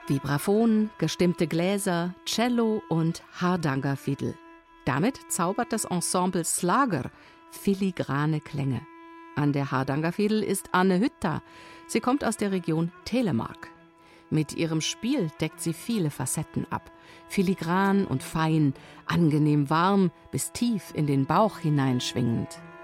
Vibraphon, gestimmte Gläser, Cello und Hardangerfiedel. Damit zaubert das Ensemble Slager filigrane Klänge. An der Hardangerfiedel ist Anne Hütta. Sie kommt aus der Region Telemark. Mit ihrem Spiel deckt sie viele Facetten ab. Filigran und fein, angenehm warm bis tief in den Bauch hineinschwingend.